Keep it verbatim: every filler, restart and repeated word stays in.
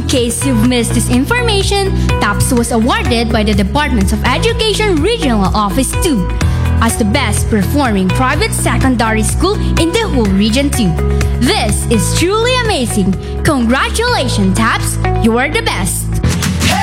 case you've missed this information, TAPS was awarded by the Department of Education Regional Office two as the best performing private secondary school in the whole Region two. This is truly amazing. Congratulations, TAPS! You are the best!